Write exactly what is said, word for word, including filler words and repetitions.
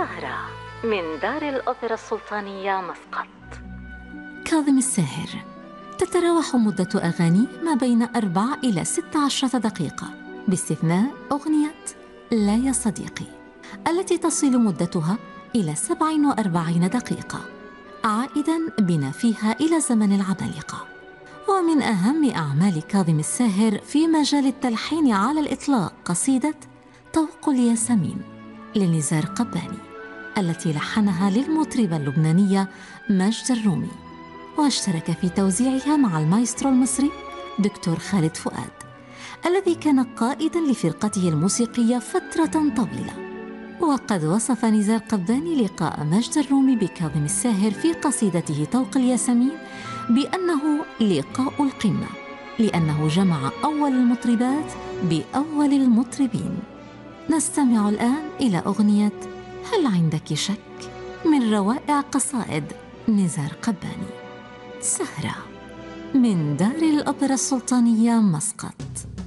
سهرة من دار الأوبرا السلطانية مسقط. كاظم الساهر تتراوح مدة أغانيه ما بين أربع إلى ست عشرة دقيقة، باستثناء أغنية لا يا صديقي التي تصل مدتها إلى سبع وأربعين دقيقة، عائداً بنا فيها إلى زمن العمالقة. ومن أهم أعمال كاظم الساهر في مجال التلحين على الإطلاق قصيدة طوق الياسمين لنزار قباني، التي لحنها للمطربة اللبنانية ماجدة الرومي، واشترك في توزيعها مع المايسترو المصري دكتور خالد فؤاد، الذي كان قائداً لفرقته الموسيقية فترة طويلة. وقد وصف نزار قباني لقاء ماجدة الرومي بكاظم الساهر في قصيدته طوق الياسمين بأنه لقاء القمة، لأنه جمع أول المطربات بأول المطربين. نستمع الآن إلى أغنية هل عندك شك من روائع قصائد نزار قباني. سهرة من دار الأوبرا السلطانية مسقط.